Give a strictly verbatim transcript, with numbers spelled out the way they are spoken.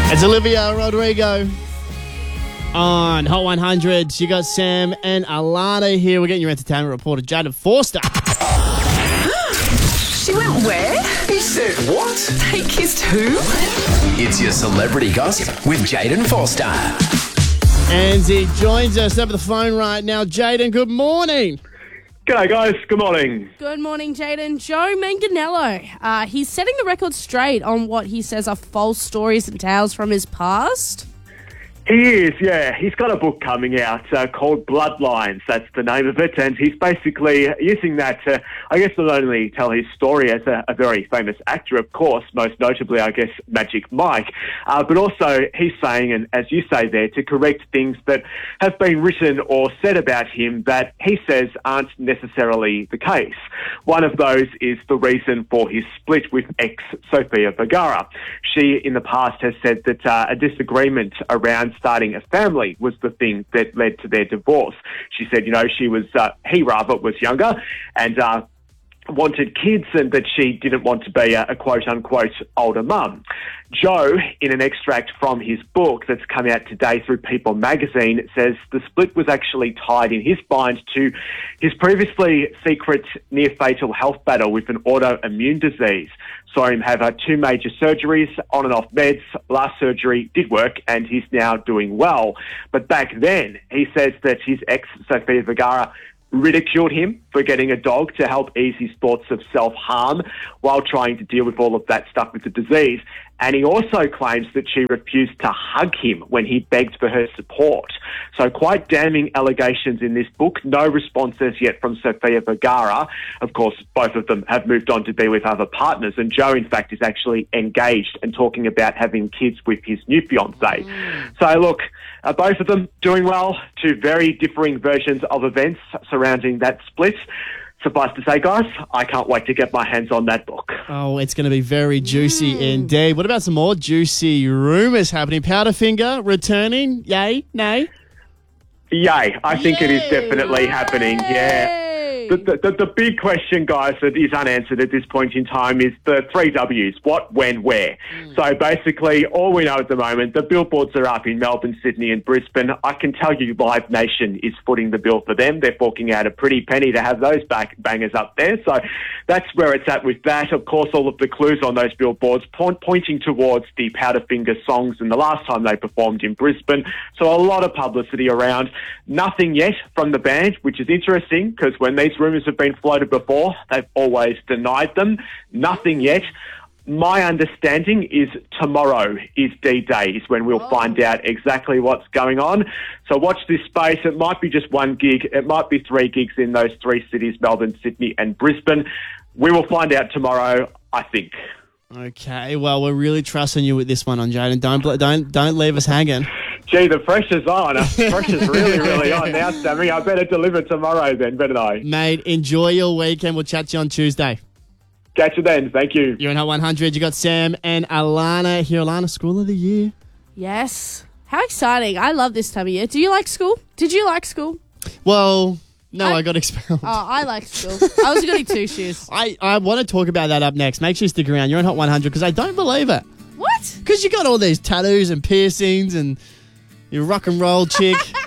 It's Olivia Rodrigo on Hot one hundred. You got Sam and Alana here. We're getting your entertainment reporter, Jaden Forster. She went where? He said what? They kissed who? It's your celebrity gossip with Jaden Forster. And he joins us over the phone right now. Jaden, good morning. G'day guys, good morning. Good morning, Jaden. Joe Manganiello. Uh, he's setting the record straight on what he says are false stories and tales from his past. He is, yeah. He's got a book coming out uh, called Bloodlines. That's the name of it. And he's basically using that to, I guess, not only tell his story as a, a very famous actor, of course, most notably, I guess, Magic Mike, uh, but also he's saying, and as you say there, to correct things that have been written or said about him that he says aren't necessarily the case. One of those is the reason for his split with ex Sofia Vergara. She, in the past, has said that uh, a disagreement around starting a family was the thing that led to their divorce. She said, you know, she was, uh, he rather was younger and uh, wanted kids and that she didn't want to be a, a quote-unquote older mum. Joe, in an extract from his book that's come out today through People magazine, says the split was actually tied in his mind to his previously secret near-fatal health battle with an autoimmune disease. Saw him have uh, two major surgeries, on and off meds. Last surgery did work and he's now doing well. But back then, he says that his ex, Sofia Vergara, ridiculed him for getting a dog to help ease his thoughts of self-harm while trying to deal with all of that stuff with the disease. And he also claims that she refused to hug him when he begged for her support. So quite damning allegations in this book. No responses yet from Sofia Vergara. Of course, both of them have moved on to be with other partners. And Joe, in fact, is actually engaged and talking about having kids with his new fiancée. Mm. So look, uh, both of them doing well. Two very differing versions of events surrounding that split. Suffice to say, guys, I can't wait to get my hands on that book. Oh, it's going to be very juicy mm. indeed. What about some more juicy rumours happening? Powderfinger returning? Yay? Nay? Yay. I think Yay. It is definitely happening, yeah. The, the, the big question, guys, that is unanswered at this point in time is the three W's. What, when, where? Mm. So basically, all we know at the moment, the billboards are up in Melbourne, Sydney and Brisbane. I can tell you Live Nation is footing the bill for them. They're forking out a pretty penny to have those back bangers up there. So that's where it's at with that. Of course, all of the clues on those billboards point, pointing towards the Powderfinger songs and the last time they performed in Brisbane. So a lot of publicity around. Nothing yet from the band, which is interesting because when these rumours have been floated before, they've always denied them. Nothing yet. My understanding is tomorrow is D-Day, is when we'll oh. find out exactly what's going on. So watch this space. It might be just one gig. It might be three gigs in those three cities, Melbourne, Sydney and Brisbane. We will find out tomorrow, I think. Okay, well, we're really trusting you with this one on, Jaden. Don't, don't, don't leave us hanging. Gee, the pressure's on. The pressure's really, really on now, Sammy. I better deliver tomorrow then, better I? Mate, enjoy your weekend. We'll chat to you on Tuesday. Catch you then. Thank you. You're in Hot one hundred. You got Sam and Alana here. Alana, School of the Year. Yes. How exciting. I love this time of year. Do you like school? Did you like school? Well, no, I, I got expelled. Oh, I like school. I was goody two shoes. I, I want to talk about that up next. Make sure you stick around. You're in Hot one hundred because I don't believe it. What? Because you got all these tattoos and piercings and you're a rock and roll chick.